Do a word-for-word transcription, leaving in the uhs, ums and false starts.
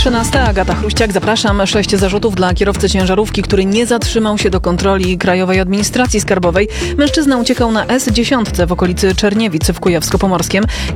trzynasta. Agata Chruściak, zapraszam. Sześć zarzutów dla kierowcy ciężarówki, który nie zatrzymał się do kontroli Krajowej Administracji Skarbowej. Mężczyzna uciekał na S dziesięć w okolicy Czerniewic w Kujawsko-Pomorskiem.